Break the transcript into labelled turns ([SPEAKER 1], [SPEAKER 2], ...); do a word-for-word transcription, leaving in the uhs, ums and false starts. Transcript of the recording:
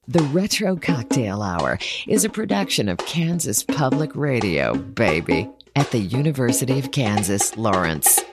[SPEAKER 1] The Retro Cocktail Hour is a production of Kansas Public Radio, baby, at the University of Kansas, Lawrence.